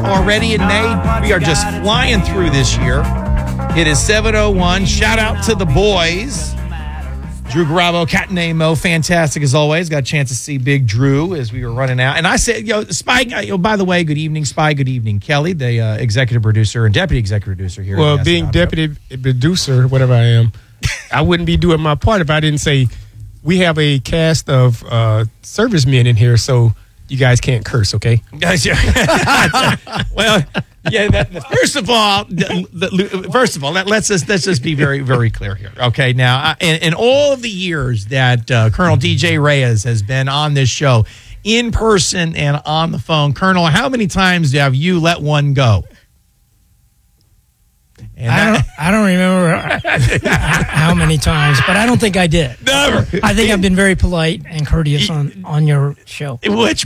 already in May. We are just flying through this year. It is 7:01. Shout out to the boys. Drew Garabo, Captain Nemo, fantastic as always. Got a chance to see Big Drew as we were running out. And I said, Spike, by the way, good evening, Spike. Good evening, Kelly, the executive producer and deputy executive producer here. Well, being deputy producer, whatever I am, I wouldn't be doing my part if I didn't say we have a cast of servicemen in here, so you guys can't curse, okay? Well, yeah. First of all, let's just be very, very clear here. Okay, now, in all of the years that Colonel DJ Reyes has been on this show, in person and on the phone, Colonel, how many times have you let one go? I don't remember how many times, but I don't think I did. Never. I think I've been very polite and courteous on your show. Which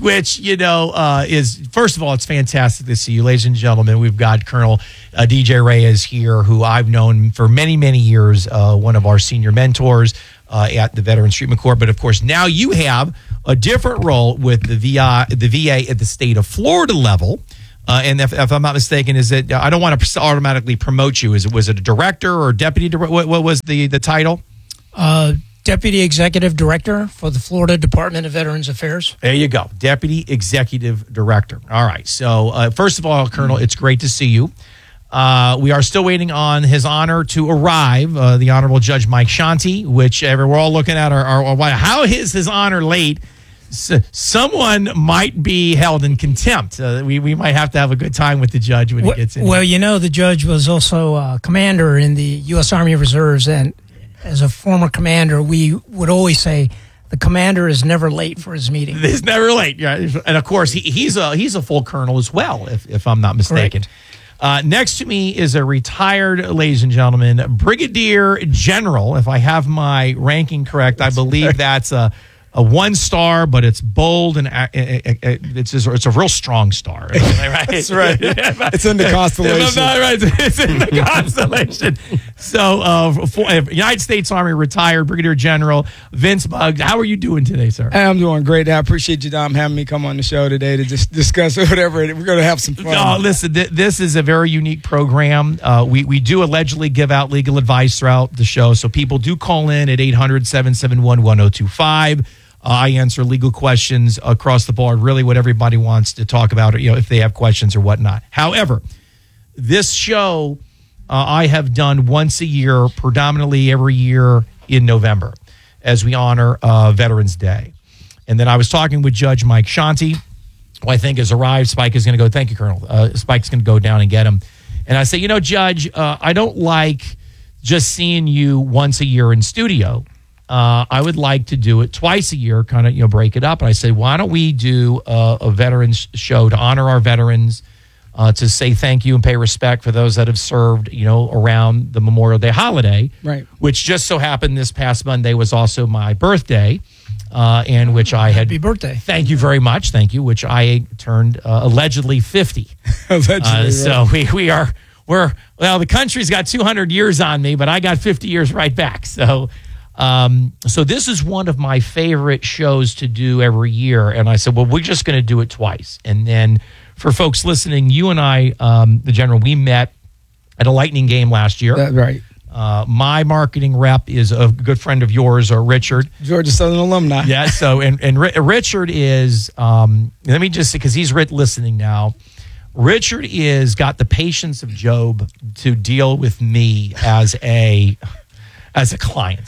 is, first of all, it's fantastic to see you, ladies and gentlemen. We've got Colonel DJ Reyes here, who I've known for many, many years, one of our senior mentors at the Veterans Treatment Corps. But of course, now you have a different role with the VA at the state of Florida level. And if I'm not mistaken, is it? I don't want to automatically promote you. Was it a director or deputy? What was the title? Deputy Executive Director for the Florida Department of Veterans Affairs. There you go, Deputy Executive Director. All right. So first of all, Colonel, it's great to see you. We are still waiting on His Honor to arrive, the Honorable Judge Mike Shanti, which we're all looking at. How is His Honor late? Someone might be held in contempt. We might have to have a good time with the judge when he gets in. Well, the judge was also a commander in the U.S. Army Reserves, and as a former commander, we would always say the commander is never late for his meeting. He's never late, yeah. And of course, he's a full colonel as well, if I'm not mistaken. Next to me is a retired, ladies and gentlemen, Brigadier General. If I have my ranking correct, I believe that's a 1-star, but it's bold and it's a real strong star. Right? That's right. It's in the constellation. It's in the constellation. So, United States Army retired Brigadier General Vince Buggs. How are you doing today, sir? I'm doing great. I appreciate you, Dom, having me come on the show today to just discuss whatever. We're going to have some fun. No, listen, this is a very unique program. We do allegedly give out legal advice throughout the show, so people do call in at 800-771-1025. I answer legal questions across the board, really what everybody wants to talk about, if they have questions or whatnot. However, this show I have done once a year, predominantly every year in November, as we honor Veterans Day. And then I was talking with Judge Mike Shanti, who I think has arrived. Spike is going to go, thank you, Colonel. Spike's going to go down and get him. And I say, Judge, I don't like just seeing you once a year in studio. I would like to do it twice a year, kind of, break it up. And I said, why don't we do a veterans show to honor our veterans, to say thank you and pay respect for those that have served, around the Memorial Day holiday, right? Which just so happened this past Monday was also my birthday, and which I had. Happy birthday! Thank you very much. Thank you. Which I turned allegedly 50. Allegedly, so the country's got 200 years on me, but I got 50 years right back. So this is one of my favorite shows to do every year. And I said, well, we're just going to do it twice. And then for folks listening, you and I, the General, we met at a Lightning game last year. That's right. My marketing rep is a good friend of yours, Richard. Georgia Southern alumni. Yeah. So, and Richard is, let me just say, because he's listening now. Richard is got the patience of Job to deal with me as a client.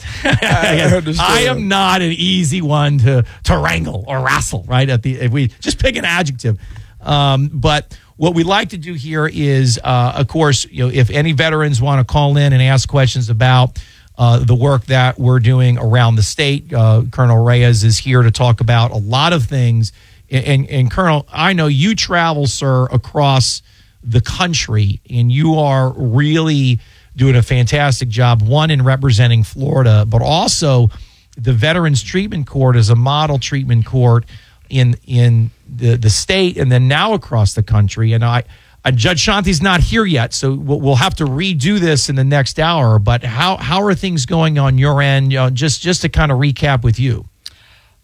I am not an easy one to wrangle or wrestle, right? If we just pick an adjective. But what we like to do here is, of course, if any veterans want to call in and ask questions about the work that we're doing around the state, Colonel Reyes is here to talk about a lot of things. And Colonel, I know you travel, sir, across the country, and you are really doing a fantastic job, one, in representing Florida, but also the Veterans Treatment Court as a model treatment court in the state and then now across the country. And Judge Shanti's not here yet, so we'll have to redo this in the next hour. But how are things going on your end? Just to kind of recap with you.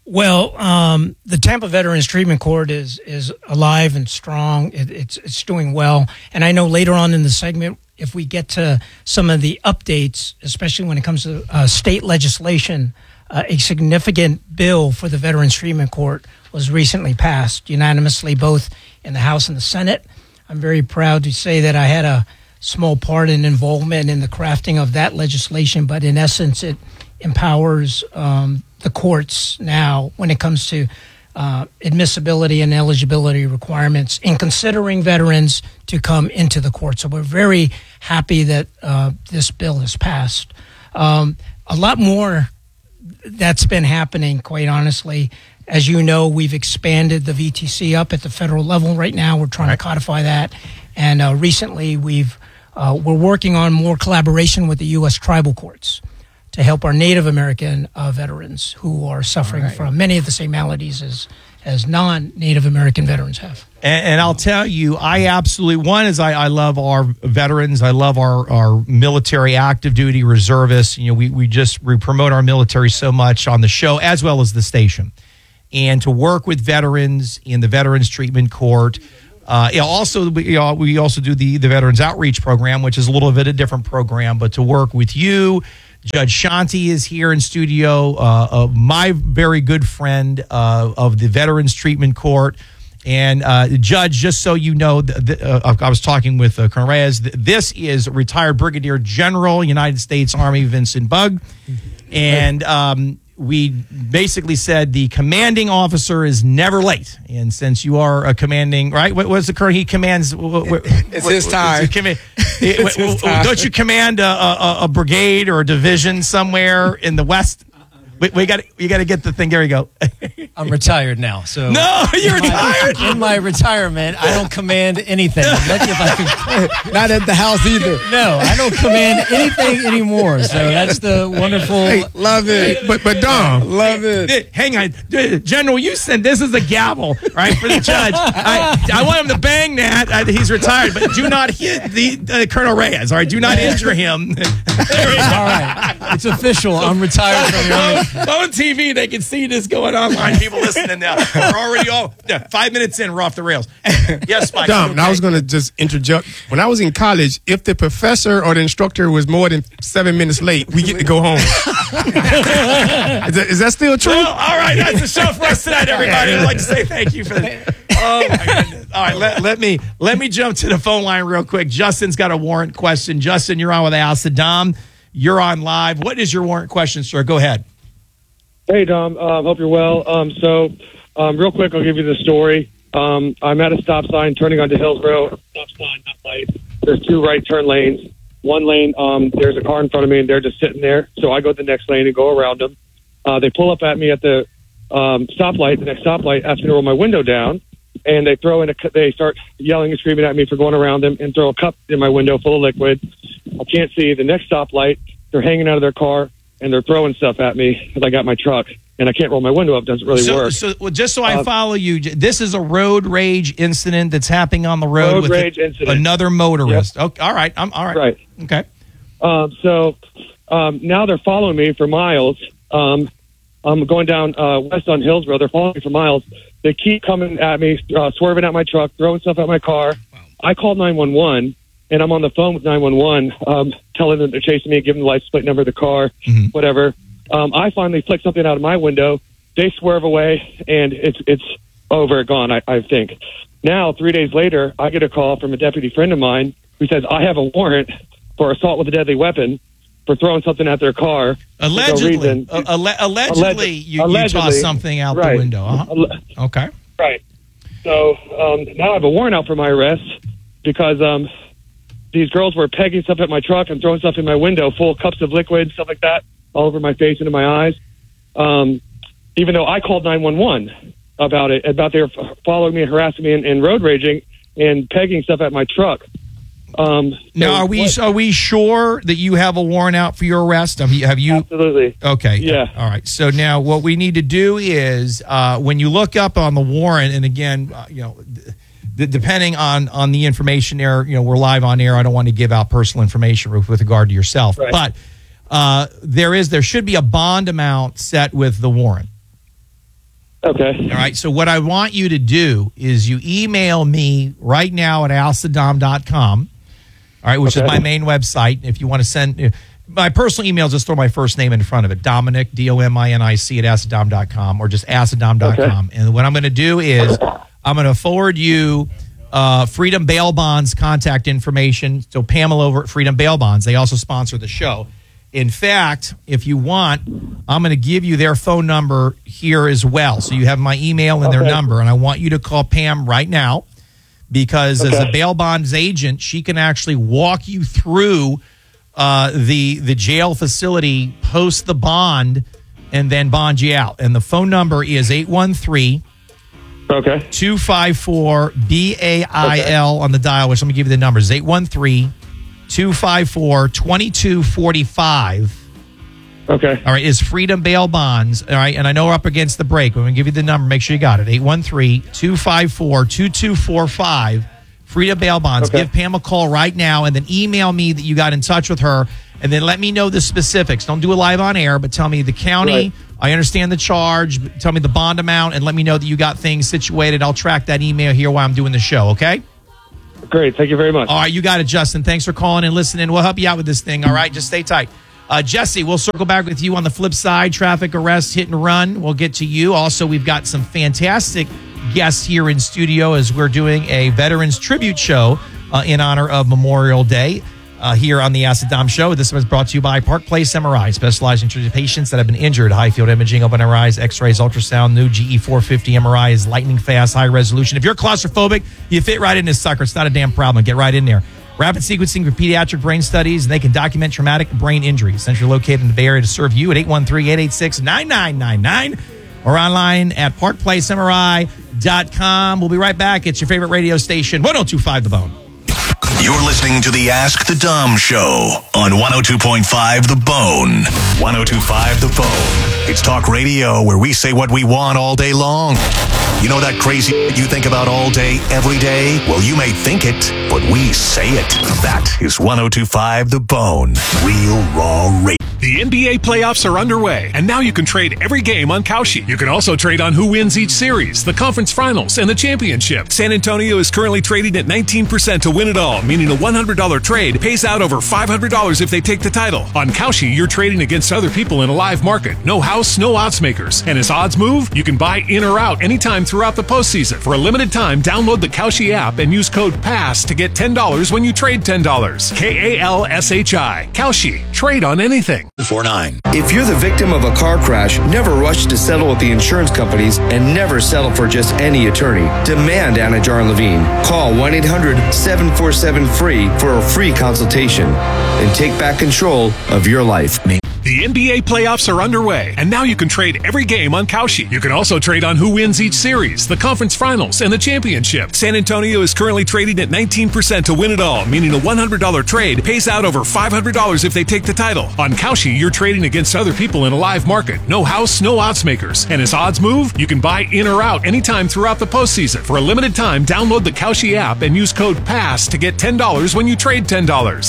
Well, the Tampa Veterans Treatment Court is alive and strong. It's doing well. And I know later on in the segment, if we get to some of the updates, especially when it comes to state legislation, a significant bill for the Veterans Treatment Court was recently passed unanimously, both in the House and the Senate. I'm very proud to say that I had a small part in involvement in the crafting of that legislation, but in essence, it empowers the courts now when it comes to admissibility and eligibility requirements in considering veterans to come into the court. So we're very happy that this bill has passed. A lot more that's been happening, quite honestly. As you know, we've expanded the VTC up at the federal level right now. We're trying to codify that. And recently we're working on more collaboration with the U.S. tribal courts to help our Native American veterans who are suffering from many of the same maladies as non-Native American veterans have. And I'll tell you, I absolutely, one is I love our veterans. I love our military active duty reservists. You know, we promote our military so much on the show as well as the station. And to work with veterans in the Veterans Treatment Court. We also do the Veterans Outreach Program, which is a little bit a different program, but to work with you. Judge Shanti is here in studio, my very good friend of the Veterans Treatment Court. And Judge, just so you know, I was talking with Colonel Reyes. This is retired Brigadier General, United States Army Vincent Bugg. And we basically said the commanding officer is never late. And since you are a commanding, right? What was the current? He commands. It's his time. Don't you command a brigade or a division somewhere in the West? You got to get the thing. There you go. I'm retired now, so no, you're retired. In my retirement, I don't command anything. I'm lucky if I can. Not at the house either. No, I don't command anything anymore. So that's the wonderful. Hey, love it. But Dom, love it. Hang on, General. You said this is a gavel, right, for the judge. I want him to bang that. He's retired, but do not hit the Colonel Reyes. All right, do not injure him. All right, it's official. I'm retired from the Army. On TV, they can see this going online. People listening now. We're already 5 minutes in, we're off the rails. Yes, Mike. Dom, okay. I was going to just interject. When I was in college, if the professor or the instructor was more than 7 minutes late, we get to go home. Is that still true? Well, all right, that's the show for us tonight, everybody. I'd like to say thank you for that. Oh my goodness! All right, let me jump to the phone line real quick. Justin's got a warrant question. Justin, you're on with Asa. Dom, you're on live. What is your warrant question, sir? Go ahead. Hey, Dom. Hope you're well. Real quick, I'll give you the story. I'm at a stop sign turning onto Hillsborough. Stop sign, not light. There's 2 right turn lanes. One lane, there's a car in front of me, and they're just sitting there. So I go to the next lane and go around them. They pull up at me at the stoplight, the next stoplight, ask me to roll my window down, and they start yelling and screaming at me for going around them and throw a cup in my window full of liquid. I can't see. The next stoplight, they're hanging out of their car, and they're throwing stuff at me as I got my truck, and I can't roll my window up. It doesn't really work. So just so I follow you, this is a road rage incident that's happening on the road with another motorist. Yep. Okay, all right. I'm all right. Right. Okay. Now they're following me for miles. I'm going down west on Hillsborough. They're following me for miles. They keep coming at me, swerving at my truck, throwing stuff at my car. Wow. I called 911. And I'm on the phone with 911, telling them they're chasing me, giving the license plate number of the car, whatever. I finally flick something out of my window. They swerve away, and it's over, gone, I think. Now, 3 days later, I get a call from a deputy friend of mine who says, I have a warrant for assault with a deadly weapon for throwing something at their car. Allegedly. For no Allegedly, you tossed something out the window. Uh-huh. Okay. Right. So now I have a warrant out for my arrest because these girls were pegging stuff at my truck and throwing stuff in my window, full cups of liquid, stuff like that, all over my face and in my eyes. Even though I called 911 about it, about they were following me and harassing me and road raging and pegging stuff at my truck. Now, are we sure that you have a warrant out for your arrest? Have you? Absolutely. Okay. Yeah. All right. So now what we need to do is when you look up on the warrant, and again, depending on the information there, we're live on air. I don't want to give out personal information with regard to yourself, right. But there should be a bond amount set with the warrant. Okay. All right. So what I want you to do is you email me right now at askthedom.com. All right, which is my main website. If you want to send my personal email, just throw my first name in front of it, Dominic, DOMINIC at askthedom.com, or just askthedom.com. And what I'm going to do is I'm going to forward you Freedom Bail Bonds contact information. So Pamela over at Freedom Bail Bonds, they also sponsor the show. In fact, if you want, I'm going to give you their phone number here as well. So you have my email and their number, and I want you to call Pam right now because as a bail bonds agent, she can actually walk you through the jail facility, post the bond, and then bond you out. And the phone number is 813-254-BAIL on the dial, which let me give you the numbers. 813-254-2245. Okay. All right, is Freedom Bail Bonds. All right, and I know we're up against the break. I'm going to give you the number. Make sure you got it. 813-254-2245. Freedom Bail Bonds. Okay. Give Pam a call right now and then email me that you got in touch with her and then let me know the specifics. Don't do it live on air, but tell me the county. Right. I understand the charge. But tell me the bond amount and let me know that you got things situated. I'll track that email here while I'm doing the show, okay? Great. Thank you very much. All right, you got it, Justin. Thanks for calling and listening. We'll help you out with this thing, all right? Just stay tight. Jesse, we'll circle back with you on the flip side. Traffic arrest, hit and run. We'll get to you. Also, we've got some fantastic guests here in studio as we're doing a Veterans Tribute Show in honor of Memorial Day here on the Ask the Dom Show. This was brought to you by Park Place MRI, specializing in treating patients that have been injured. High-field imaging, open MRIs, X-rays, ultrasound. New GE 450 MRI is lightning fast, high resolution. If you're claustrophobic, you fit right in this sucker. It's not a damn problem. Get right in there. Rapid sequencing for pediatric brain studies, and they can document traumatic brain injuries. Centrally located in the Bay Area to serve you at 813-886-9999 or online at parkplacemri.com. We'll be right back. It's your favorite radio station, 102.5 The Bone. You're listening to the Ask the Dom Show on 102.5 The Bone. 102.5 The Bone. It's talk radio where we say what we want all day long. You know that crazy you think about all day, every day? Well, you may think it, but we say it. That is 102.5 The Bone. Real raw radio. The NBA playoffs are underway, and now you can trade every game on Kalshi. You can also trade on who wins each series, the conference finals, and the championship. San Antonio is currently trading at 19% to win it all, meaning a $100 trade pays out over $500 if they take the title. On Kalshi, you're trading against other people in a live market. No house, no odds makers. And as odds move, you can buy in or out anytime throughout the postseason. For a limited time, download the Kalshi app and use code PASS to get $10 when you trade $10. KALSHI. Kalshi. Trade on anything. 49. If you're the victim of a car crash, never rush to settle with the insurance companies and never settle for just any attorney. Demand Anajar Levine. Call 1-800-747-FREE for a free consultation and take back control of your life. The NBA playoffs are underway, and now you can trade every game on Kalshi. You can also trade on who wins each series, the conference finals, and the championship. San Antonio is currently trading at 19% to win it all, meaning a $100 trade pays out over $500 if they take the title. On Kalshi, you're trading against other people in a live market. No house, no odds makers. And as odds move, you can buy in or out anytime throughout the postseason. For a limited time, download the Kalshi app and use code PASS to get $10 when you trade $10.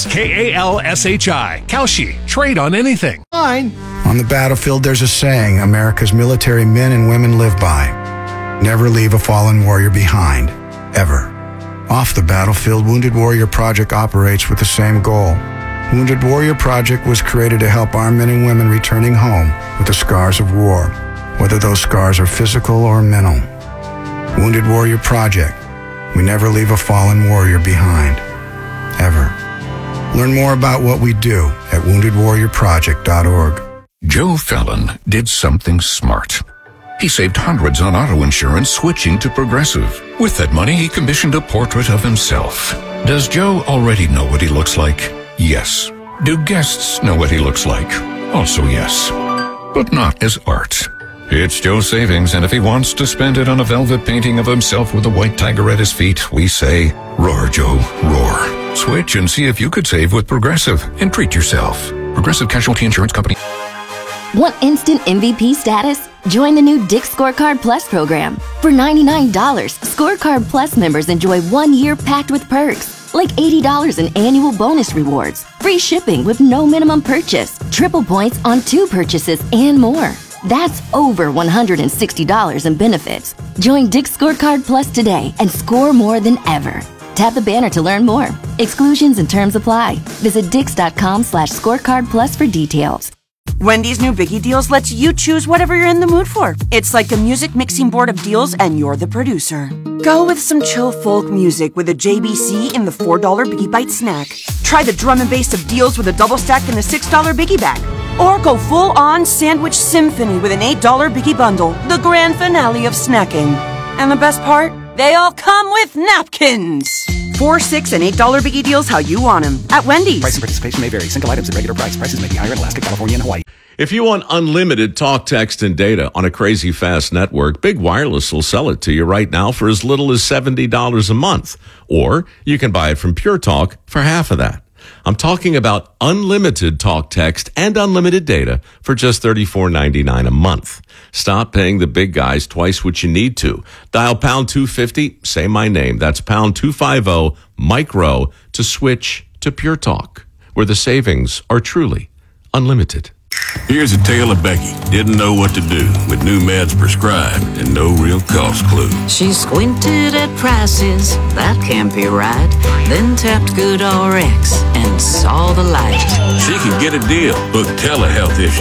KALSHI. Kalshi. Trade on anything. On the battlefield, there's a saying America's military men and women live by. Never leave a fallen warrior behind, ever. Off the battlefield, Wounded Warrior Project operates with the same goal. Wounded Warrior Project was created to help our men and women returning home with the scars of war, whether those scars are physical or mental. Wounded Warrior Project. We never leave a fallen warrior behind, ever. Learn more about what we do at woundedwarriorproject.org. Joe Fallon did something smart. He saved hundreds on auto insurance switching to Progressive. With that money, he commissioned a portrait of himself. Does Joe already know what he looks like? Yes. Do guests know what he looks like? Also yes. But not as art. It's Joe's savings, and if he wants to spend it on a velvet painting of himself with a white tiger at his feet, we say, roar, Joe, roar. Switch and see if you could save with Progressive and treat yourself. Progressive Casualty Insurance Company. Want instant MVP status? Join the new Dick's Scorecard Plus program. For $99, Scorecard Plus members enjoy 1 year packed with perks, like $80 in annual bonus rewards, free shipping with no minimum purchase, triple points on 2 purchases, and more. That's over $160 in benefits. Join Dick's Scorecard Plus today and score more than ever. Tap the banner to learn more. Exclusions and terms apply. Visit Dix.com/scorecard plus for details. Wendy's new Biggie Deals lets you choose whatever you're in the mood for. It's like a music mixing board of deals and you're the producer. Go with some chill folk music with a JBC in the $4 Biggie Bite snack. Try the drum and bass of deals with a double stack in the $6 Biggie Bag. Or go full-on sandwich symphony with an $8 Biggie Bundle, the grand finale of snacking. And the best part? They all come with napkins. $4, $6, and $8 Biggie Deals how you want them at Wendy's. Price and participation may vary. Single items at regular price. Prices may be higher in Alaska, California, and Hawaii. If you want unlimited talk, text, and data on a crazy fast network, Big Wireless will sell it to you right now for as little as $70 a month. Or you can buy it from Pure Talk for half of that. I'm talking about unlimited talk, text, and unlimited data for just $34.99 a month. Stop paying the big guys twice what you need to. Dial pound 250, say my name. That's pound 250 micro to switch to Pure Talk, where the savings are truly unlimited. Here's a tale of Becky. Didn't know what to do with new meds prescribed and no real cost clue. She squinted at prices, that can't be right. Then tapped GoodRx and saw the light. She could get a deal, book telehealth issues,